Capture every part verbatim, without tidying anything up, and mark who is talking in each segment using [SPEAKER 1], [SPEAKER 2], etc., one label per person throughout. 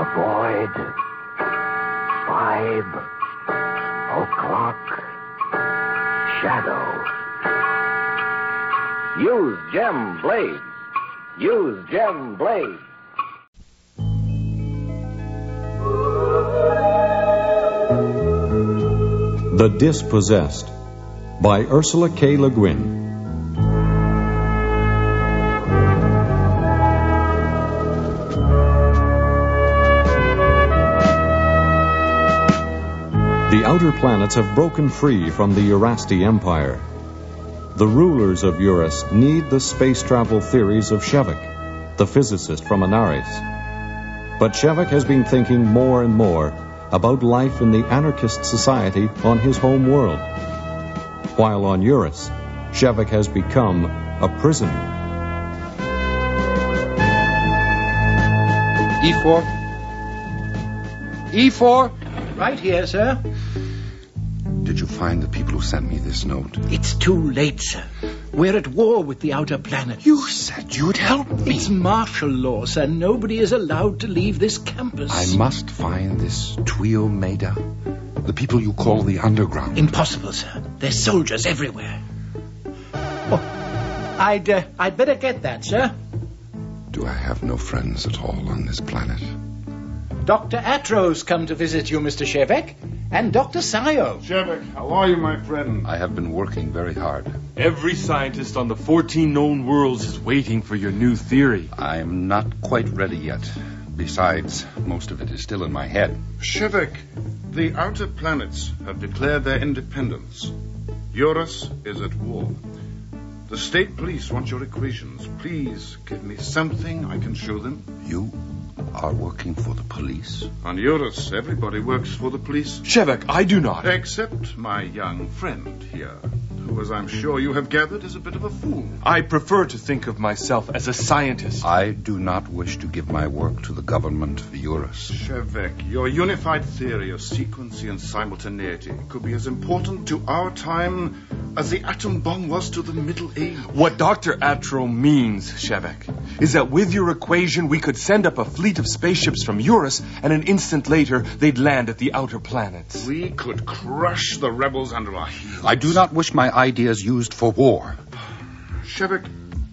[SPEAKER 1] Avoid. Five o'clock. Shadows. Use Gem Blades. Use Gem Blades.
[SPEAKER 2] The Dispossessed by Ursula K. Le Guin. The outer planets have broken free from the Urasti Empire. The rulers of Eurus need the space travel theories of Shevek, the physicist from Anaris. But Shevek has been thinking more and more about life in the anarchist society on his home world. While on Eurus, Shevek has become a prisoner.
[SPEAKER 3] E four? E four?
[SPEAKER 4] Right here, sir.
[SPEAKER 3] Did you find the people who sent me this note?
[SPEAKER 4] It's too late, sir. We're at war with the outer planet.
[SPEAKER 3] You said you'd help me.
[SPEAKER 4] It's martial law, sir. Nobody is allowed to leave this campus.
[SPEAKER 3] I must find this Tuio Maida. The people you call the underground.
[SPEAKER 4] Impossible, sir. There's soldiers everywhere. Oh, I'd, uh, I'd better get that, sir.
[SPEAKER 3] Do I have no friends at all on this planet?
[SPEAKER 4] Doctor Atro's come to visit you, Mister Shevek, and Doctor Sayo.
[SPEAKER 5] Shevek, how are you, my friend?
[SPEAKER 3] I have been working very hard.
[SPEAKER 6] Every scientist on the fourteen known worlds is waiting for your new theory.
[SPEAKER 3] I'm not quite ready yet. Besides, most of it is still in my head.
[SPEAKER 5] Shevek, the outer planets have declared their independence. Eurus is at war. The state police want your equations. Please give me something I can show them.
[SPEAKER 3] You are working for the police?
[SPEAKER 5] On Eurus, everybody works for the police.
[SPEAKER 6] Shevek, I do not.
[SPEAKER 5] Except my young friend here, who, as I'm sure you have gathered, is a bit of a fool.
[SPEAKER 6] I prefer to think of myself as a scientist.
[SPEAKER 3] I do not wish to give my work to the government of Eurus.
[SPEAKER 5] Shevek, your unified theory of sequency and simultaneity could be as important to our time as the atom bomb was to the Middle Age.
[SPEAKER 6] What Doctor Atro means, Shevek, is that with your equation we could send up a fleet of spaceships from Eurus, and an instant later they'd land at the outer planets.
[SPEAKER 5] We could crush the rebels under our heels.
[SPEAKER 3] I do not wish my ideas used for war.
[SPEAKER 5] Shevek,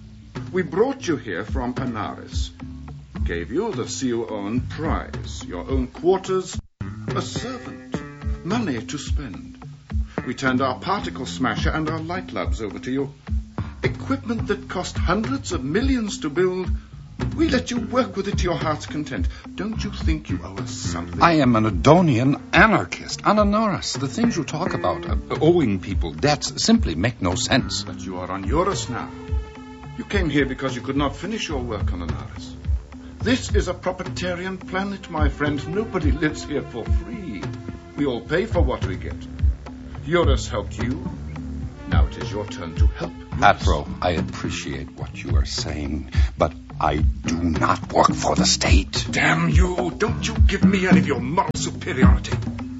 [SPEAKER 5] we brought you here from Anaris. Gave you the seal own prize, your own quarters, a servant, money to spend. We turned our particle smasher and our light labs over to you. Equipment that cost hundreds of millions to build. We let you work with it to your heart's content. Don't you think you owe us something?
[SPEAKER 3] I am an Adonian anarchist, Ananoras. The things you talk about, uh, owing people debts, simply make no sense.
[SPEAKER 5] But you are on Eurus now. You came here because you could not finish your work on Anaris. This is a proprietarian planet, my friend. Nobody lives here for free. We all pay for what we get. Eurus helped you. Now it is your turn to help Eurus.
[SPEAKER 3] Atro, I appreciate what you are saying, but I do not work for the state.
[SPEAKER 5] Damn you! Don't you give me any of your moral superiority.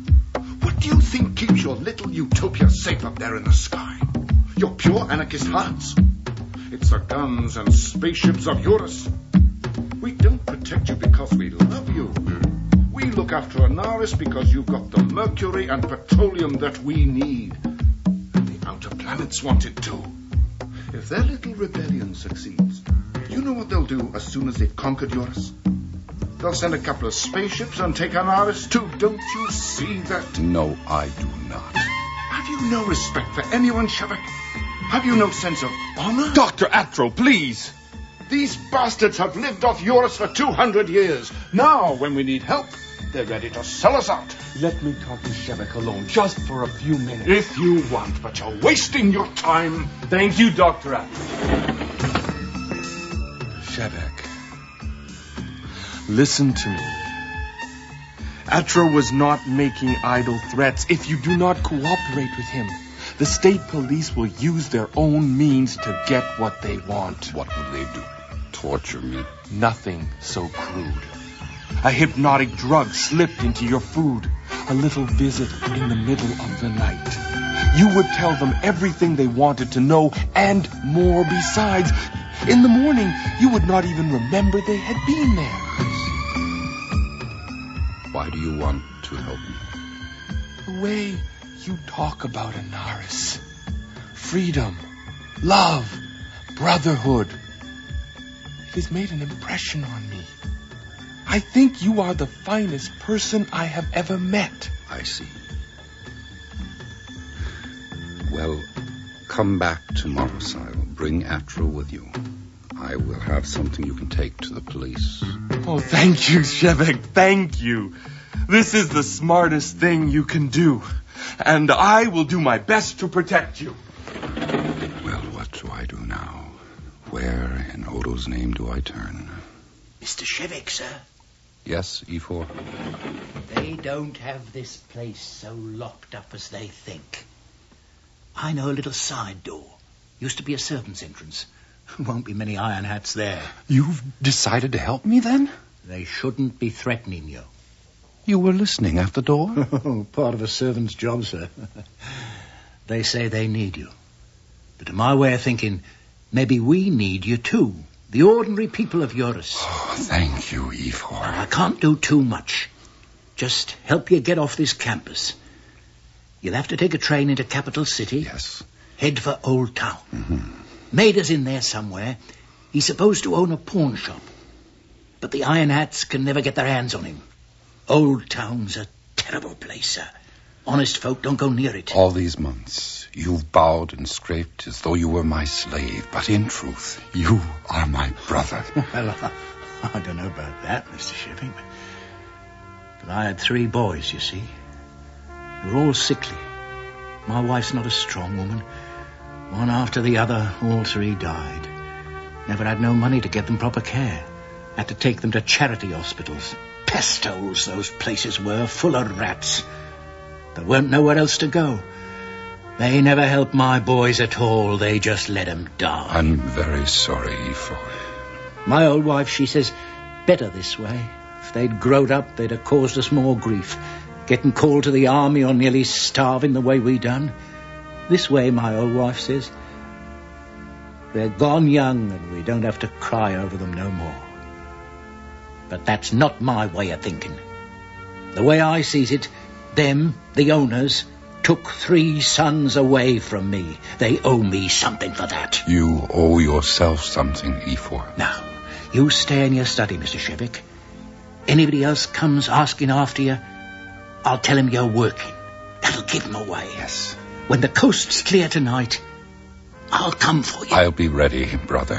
[SPEAKER 5] What do you think keeps your little utopia safe up there in the sky? Your pure anarchist hearts? It's the guns and spaceships of Eurus. We don't protect you because we love you. We look after Anaris because you've got the mercury and petroleum that we need. And the outer planets want it too. If their little rebellion succeeds, you know what they'll do as soon as they've conquered Eurus? They'll send a couple of spaceships and take Anaris too. Don't you see that?
[SPEAKER 3] No, I do not.
[SPEAKER 5] Have you no respect for anyone, Shevek? Have you no sense of honor?
[SPEAKER 6] Doctor Atro, please!
[SPEAKER 5] These bastards have lived off Eurus for two hundred years. Now, when we need help, they're ready to sell us out.
[SPEAKER 6] Let me talk to Shevek alone, just for a few minutes.
[SPEAKER 5] If you want, but you're wasting your time.
[SPEAKER 6] Thank you, Doctor Atro. Shevek, listen to me. Atro was not making idle threats. If you do not cooperate with him, the state police will use their own means to get what they want.
[SPEAKER 3] What would they do? Torture me?
[SPEAKER 6] Nothing so crude. A hypnotic drug slipped into your food. A little visit in the middle of the night. You would tell them everything they wanted to know and more besides. In the morning, you would not even remember they had been there.
[SPEAKER 3] Why do you want to help me?
[SPEAKER 6] The way you talk about Anaris. Freedom, love, brotherhood. It has made an impression on me. I think you are the finest person I have ever met.
[SPEAKER 3] I see. Well, come back tomorrow, Sile. Bring Atro with you. I will have something you can take to the police.
[SPEAKER 6] Oh, thank you, Shevek. Thank you. This is the smartest thing you can do. And I will do my best to protect you.
[SPEAKER 3] Well, what do I do now? Where in Odo's name do I turn?
[SPEAKER 4] Mister Shevek, sir.
[SPEAKER 3] Yes, E four?
[SPEAKER 4] They don't have this place so locked up as they think. I know a little side door. Used to be a servant's entrance. Won't be many iron hats there.
[SPEAKER 3] You've decided to help me, then?
[SPEAKER 4] They shouldn't be threatening you.
[SPEAKER 3] You were listening at the door?
[SPEAKER 4] Oh, part of a servant's job, sir. They say they need you. But to my way of thinking, maybe we need you too. The ordinary people of Eurus.
[SPEAKER 3] Oh, thank you, E four.
[SPEAKER 4] I can't do too much. Just help you get off this campus. You'll have to take a train into Capital City.
[SPEAKER 3] Yes.
[SPEAKER 4] Head for Old Town.
[SPEAKER 3] Mm-hmm.
[SPEAKER 4] Mader's in there somewhere. He's supposed to own a pawn shop. But the Iron Hats can never get their hands on him. Old Town's a terrible place, sir. Honest folk don't go near it.
[SPEAKER 3] All these months, you've bowed and scraped as though you were my slave. But in truth, you are my brother.
[SPEAKER 4] Well, I, I don't know about that, Mister Shipping. But, but I had three boys, you see. They were all sickly. My wife's not a strong woman. One after the other, all three died. Never had no money to get them proper care. Had to take them to charity hospitals. Pest holes those places were, full of rats. There weren't nowhere else to go. They never helped my boys at all. They just let them die.
[SPEAKER 3] I'm very sorry, E four.
[SPEAKER 4] My old wife, she says, better this way. If they'd growed up, they'd have caused us more grief. Getting called to the army or nearly starving the way we done. This way, my old wife says, they're gone young and we don't have to cry over them no more. But that's not my way of thinking. The way I sees it, them, the owners, took three sons away from me. They owe me something for that.
[SPEAKER 3] You owe yourself something, E four.
[SPEAKER 4] Now, you stay in your study, Mister Shevik. Anybody else comes asking after you, I'll tell him you're working. That'll give him away.
[SPEAKER 3] Yes.
[SPEAKER 4] When the coast's clear tonight, I'll come for you.
[SPEAKER 3] I'll be ready, brother.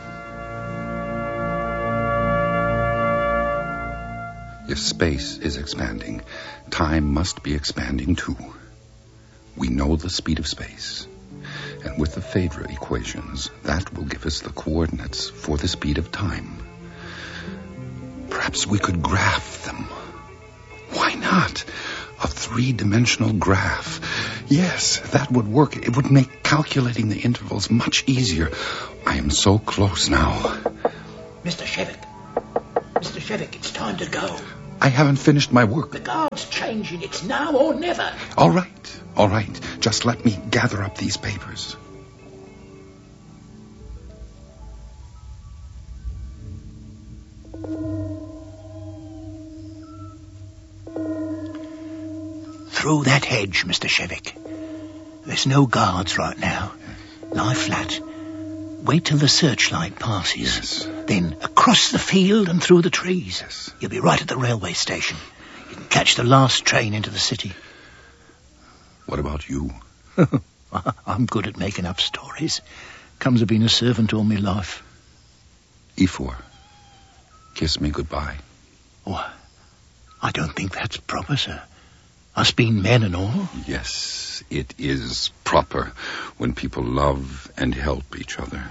[SPEAKER 3] If space is expanding, time must be expanding too. We know the speed of space. And with the Phaedra equations, that will give us the coordinates for the speed of time. Perhaps we could graph them. Why not? A three-dimensional graph. Yes, that would work. It would make calculating the intervals much easier. I am so close now.
[SPEAKER 4] Mister Shevik. Mister Shevik, it's time to go.
[SPEAKER 3] I haven't finished my work.
[SPEAKER 4] The guard's changing. It's now or never.
[SPEAKER 3] All right, all right. Just let me gather up these papers.
[SPEAKER 4] Through that hedge, Mister Shevik. There's no guards right now. Lie flat. Wait till the searchlight passes.
[SPEAKER 3] Yes.
[SPEAKER 4] Then across the field and through the trees.
[SPEAKER 3] Yes.
[SPEAKER 4] You'll be right at the railway station. You can catch the last train into the city.
[SPEAKER 3] What about you?
[SPEAKER 4] I'm good at making up stories. Comes of being a servant all my life.
[SPEAKER 3] E four, kiss me goodbye.
[SPEAKER 4] Oh, I don't think that's proper, sir. Us being men and all.
[SPEAKER 3] Yes, it is proper when people love and help each other.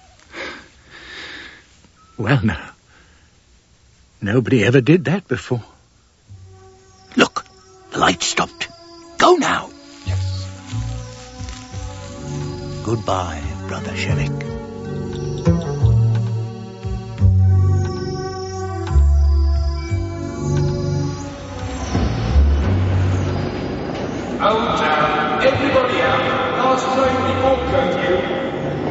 [SPEAKER 4] Well, now, nobody ever did that before. Look, the light stopped. Go now.
[SPEAKER 3] Yes.
[SPEAKER 4] Goodbye, Brother Shevik.